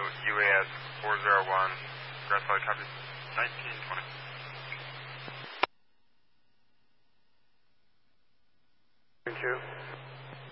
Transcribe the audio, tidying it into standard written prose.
UAS 401, Grass Valley, copy 1920. Thank you.